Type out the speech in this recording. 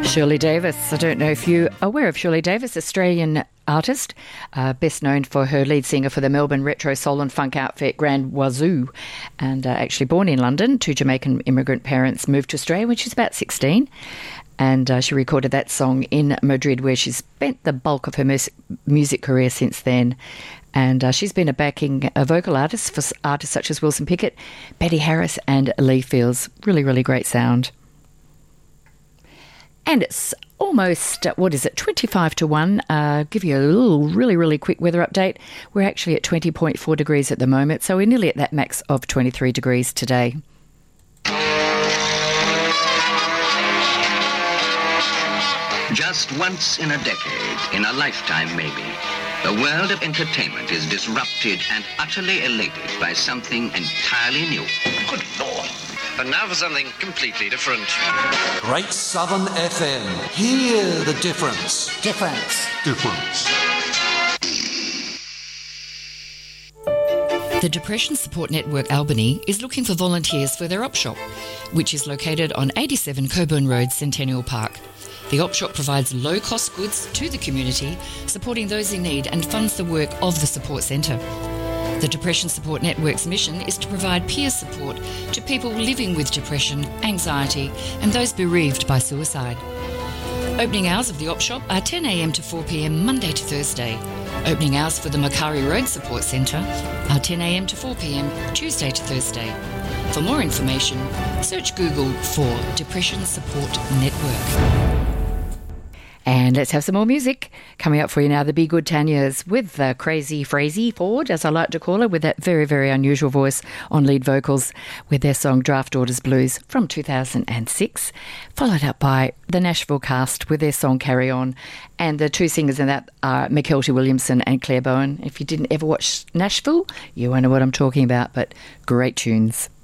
Shirley Davis. I don't know if you're aware of Shirley Davis, Australian artist, best known for her lead singer for the Melbourne retro soul and funk outfit Grand Wazoo, and actually born in London to Jamaican immigrant parents, moved to Australia when she was about 16, and she recorded that song in Madrid, where she's spent the bulk of her music career since then. And she's been a vocal artist for artists such as Wilson Pickett, Betty Harris and Lee Fields. Really, really great sound. And it's almost, 25 to 1. Give you a little really, really quick weather update. We're actually at 20.4 degrees at the moment, so we're nearly at that max of 23 degrees today. Just once in a decade, in a lifetime maybe, the world of entertainment is disrupted and utterly elated by something entirely new. Good Lord. And now for something completely different. Great Southern FM. Hear the difference. Difference. The Depression Support Network Albany is looking for volunteers for their op shop, which is located on 87 Coburn Road, Centennial Park. The op shop provides low-cost goods to the community, supporting those in need, and funds the work of the support centre. The Depression Support Network's mission is to provide peer support to people living with depression, anxiety, and those bereaved by suicide. Opening hours of the op shop are 10 a.m. to 4 p.m. Monday to Thursday. Opening hours for the Macari Road Support Centre are 10 a.m. to 4 p.m. Tuesday to Thursday. For more information, search Google for Depression Support Network. And let's have some more music. Coming up for you now, the Be Good Tanyas with Crazy Frazee Ford, as I like to call her, with that very, very unusual voice on lead vocals, with their song Draft Daughters Blues from 2006, followed up by the Nashville Cast with their song Carry On. And the two singers in that are Mykelti Williamson and Claire Bowen. If you didn't ever watch Nashville, you won't know what I'm talking about, but great tunes.